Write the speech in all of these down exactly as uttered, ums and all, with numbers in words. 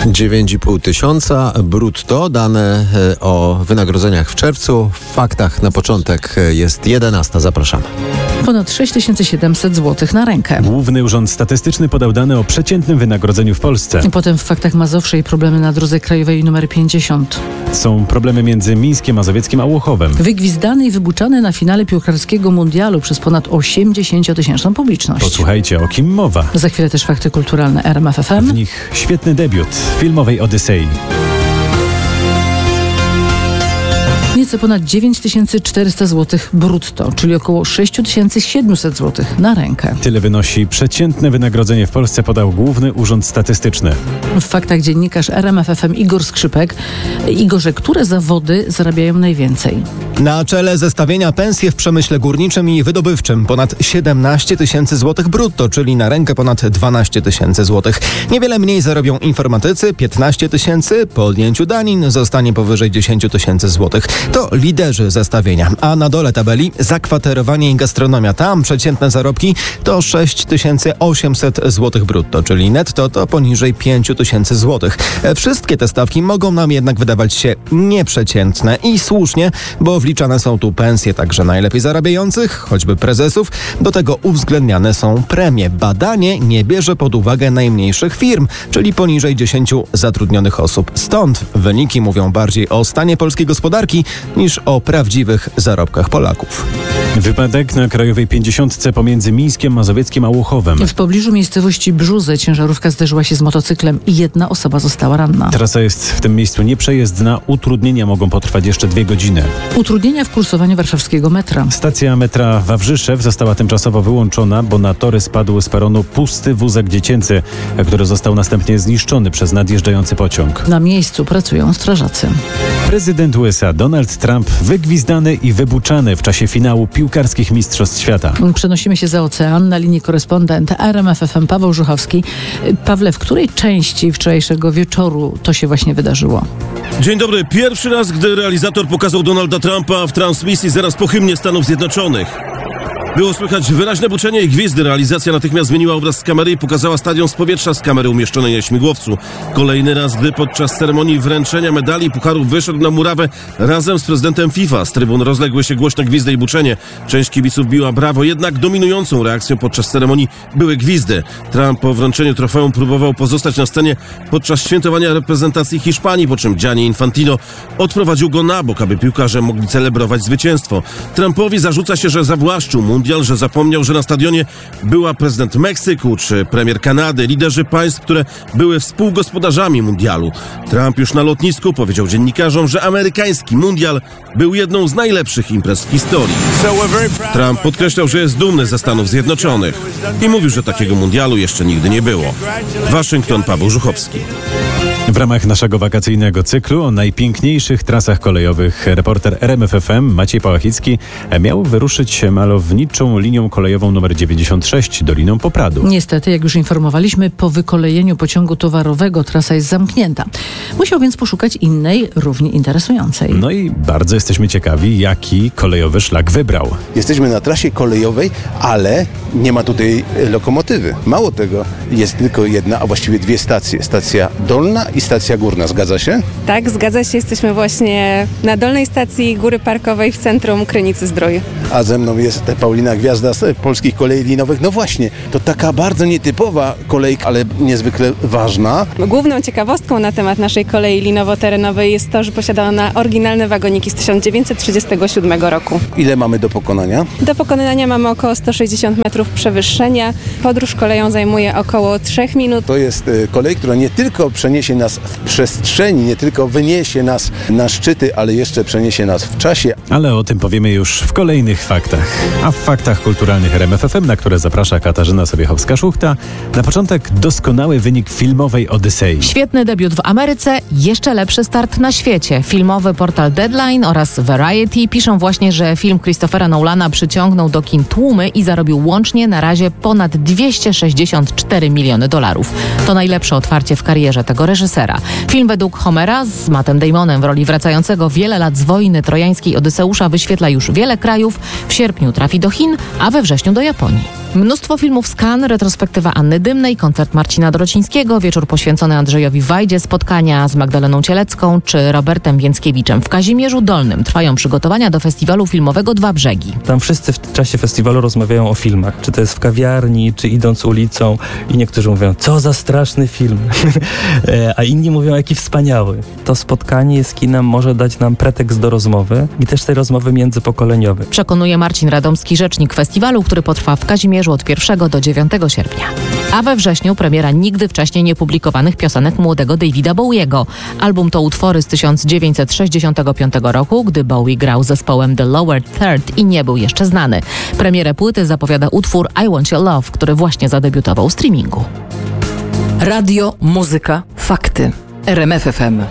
dziewięć i pół tysiąca brutto. Dane o wynagrodzeniach w czerwcu. W faktach na początek jest jedenasta. Zapraszamy. Ponad sześć tysięcy siedemset złotych na rękę. Główny Urząd Statystyczny podał dane o przeciętnym wynagrodzeniu w Polsce. Potem w faktach Mazowszej problemy na drodze krajowej nr pięćdziesiąt. Są problemy między Mińskiem Mazowieckim a Łuchowem. Wygwizdany i wybuczany na finale piłkarskiego mundialu przez ponad osiemdziesięciotysięczną publiczność. Posłuchajcie, o kim mowa. Za chwilę też fakty kulturalne R M F F M. W nich świetny debiut filmowej Odysei. Nieco ponad dziewięć tysięcy czterysta złotych brutto, czyli około sześć tysięcy siedemset złotych na rękę. Tyle wynosi przeciętne wynagrodzenie w Polsce, podał Główny Urząd Statystyczny. W faktach dziennikarz R M F F M Igor Skrzypek. Igorze, które zawody zarabiają najwięcej? Na czele zestawienia pensje w przemyśle górniczym i wydobywczym ponad siedemnaście tysięcy złotych brutto, czyli na rękę ponad dwanaście tysięcy złotych. Niewiele mniej zarobią informatycy, piętnaście tysięcy, po odjęciu danin zostanie powyżej dziesięć tysięcy złotych. To liderzy zestawienia. A na dole tabeli zakwaterowanie i gastronomia. Tam przeciętne zarobki to sześć tysięcy osiemset złotych brutto, czyli netto to poniżej pięć tysięcy złotych. Wszystkie te stawki mogą nam jednak wydawać się nieprzeciętne i słusznie, bo wliczane są tu pensje także najlepiej zarabiających, choćby prezesów. Do tego uwzględniane są premie. Badanie nie bierze pod uwagę najmniejszych firm, czyli poniżej dziesięciu zatrudnionych osób. Stąd wyniki mówią bardziej o stanie polskiej gospodarki niż o prawdziwych zarobkach Polaków. Wypadek na krajowej pięćdziesiątce pomiędzy Mińskiem Mazowieckim a Łuchowem. W pobliżu miejscowości Brzuzy ciężarówka zderzyła się z motocyklem i jedna osoba została ranna. Trasa jest w tym miejscu nieprzejezdna. Utrudnienia mogą potrwać jeszcze dwie godziny. Utrudnienia w kursowaniu warszawskiego metra. Stacja metra Wawrzyszew została tymczasowo wyłączona, bo na tory spadł z peronu pusty wózek dziecięcy, który został następnie zniszczony przez nadjeżdżający pociąg. Na miejscu pracują strażacy. Prezydent U S A Donald Trump wygwizdany i wybuczany w czasie finału piłkarskich Mistrzostw Świata. Przenosimy się za ocean. Na linii korespondent R M F F M Paweł Żuchowski. Pawle, w której części wczorajszego wieczoru to się właśnie wydarzyło? Dzień dobry. Pierwszy raz, gdy realizator pokazał Donalda Trumpa w transmisji zaraz po hymnie Stanów Zjednoczonych. Było słychać wyraźne buczenie i gwizdy. Realizacja natychmiast zmieniła obraz z kamery i pokazała stadion z powietrza z kamery umieszczonej na śmigłowcu. Kolejny raz, gdy podczas ceremonii wręczenia medali i pucharów wyszedł na murawę razem z prezydentem FIFA. Z trybun rozległy się głośne gwizdy i buczenie. Część kibiców biła brawo, jednak dominującą reakcją podczas ceremonii były gwizdy. Trump po wręczeniu trofeum próbował pozostać na scenie podczas świętowania reprezentacji Hiszpanii, po czym Gianni Infantino odprowadził go na bok, aby piłkarze mogli celebrować zwycięstwo. Trumpowi zarzuca się, że zawłaszczył mundial, że zapomniał, że na stadionie była prezydent Meksyku czy premier Kanady, liderzy państw, które były współgospodarzami mundialu. Trump już na lotnisku powiedział dziennikarzom, że amerykański mundial był jedną z najlepszych imprez w historii. Trump podkreślał, że jest dumny ze Stanów Zjednoczonych i mówił, że takiego mundialu jeszcze nigdy nie było. Waszyngton, Paweł Żuchowski. W ramach naszego wakacyjnego cyklu o najpiękniejszych trasach kolejowych reporter R M F F M Maciej Pałachicki miał wyruszyć malowniczą linią kolejową numer dziewięćdziesiąt sześć Doliną Popradu. Niestety, jak już informowaliśmy, po wykolejeniu pociągu towarowego trasa jest zamknięta. Musiał więc poszukać innej, równie interesującej. No i bardzo jesteśmy ciekawi, jaki kolejowy szlak wybrał. Jesteśmy na trasie kolejowej, ale nie ma tutaj lokomotywy. Mało tego, jest tylko jedna, a właściwie dwie stacje. Stacja dolna i stacja górna. Zgadza się? Tak, zgadza się. Jesteśmy właśnie na dolnej stacji Góry Parkowej w centrum Krynicy-Zdrój. A ze mną jest Paulina Gwiazda z Polskich Kolei Linowych. No właśnie, to taka bardzo nietypowa kolejka, ale niezwykle ważna. Główną ciekawostką na temat naszej kolei linowo-terenowej jest to, że posiada ona oryginalne wagoniki z tysiąc dziewięćset trzydziestego siódmego roku. Ile mamy do pokonania? Do pokonania mamy około sto sześćdziesiąt metrów przewyższenia. Podróż koleją zajmuje około trzech minut. To jest kolej, która nie tylko przeniesie nas w przestrzeni, nie tylko wyniesie nas na szczyty, ale jeszcze przeniesie nas w czasie. Ale o tym powiemy już w kolejnych faktach. A w faktach kulturalnych R M F F M, na które zaprasza Katarzyna Sobiechowska-Szuchta, na początek doskonały wynik filmowej Odysei. Świetny debiut w Ameryce, jeszcze lepszy start na świecie. Filmowy portal Deadline oraz Variety piszą właśnie, że film Christophera Nolana przyciągnął do kin tłumy i zarobił łącznie na razie ponad dwieście sześćdziesiąt cztery miliony dolarów. To najlepsze otwarcie w karierze tego reżysera. reżysera. Film według Homera z Mattem Damonem w roli wracającego wiele lat z wojny trojańskiej Odyseusza wyświetla już wiele krajów. W sierpniu trafi do Chin, a we wrześniu do Japonii. Mnóstwo filmów z Cannes, retrospektywa Anny Dymnej, koncert Marcina Dorocińskiego, wieczór poświęcony Andrzejowi Wajdzie, spotkania z Magdaleną Cielecką czy Robertem Więckiewiczem. W Kazimierzu Dolnym trwają przygotowania do festiwalu filmowego Dwa Brzegi. Tam wszyscy w czasie festiwalu rozmawiają o filmach. Czy to jest w kawiarni, czy idąc ulicą. I niektórzy mówią, co za straszny film. A inni mówią, jaki wspaniały. To spotkanie z kinem może dać nam pretekst do rozmowy i też tej rozmowy międzypokoleniowej. Przekonuje Marcin Radomski, rzecznik festiwalu, który potrwa w Kazimierzu od pierwszego do dziewiątego sierpnia. A we wrześniu premiera nigdy wcześniej niepublikowanych piosenek młodego Davida Bowiego. Album to utwory z tysiąc dziewięćset sześćdziesiątego piątego roku, gdy Bowie grał zespołem The Lower Third i nie był jeszcze znany. Premierę płyty zapowiada utwór I Want Your Love, który właśnie zadebiutował w streamingu. Radio, muzyka, fakty. R M F F M.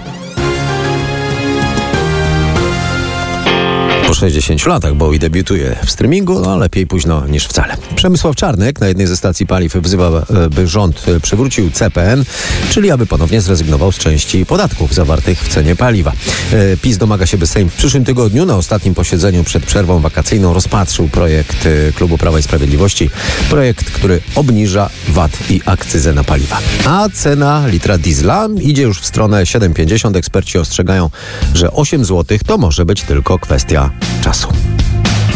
Po sześćdziesięciu latach Bowie debiutuje w streamingu, no lepiej późno niż wcale. Przemysław Czarnek na jednej ze stacji paliw wzywa, by rząd przywrócił C P N, czyli aby ponownie zrezygnował z części podatków zawartych w cenie paliwa. PiS domaga się, by Sejm w przyszłym tygodniu na ostatnim posiedzeniu przed przerwą wakacyjną rozpatrzył projekt Klubu Prawa i Sprawiedliwości. Projekt, który obniża V A T i akcyzę na paliwa. A cena litra diesla idzie już w stronę siedem pięćdziesiąt. Eksperci ostrzegają, że osiem złotych to może być tylko kwestia czasu.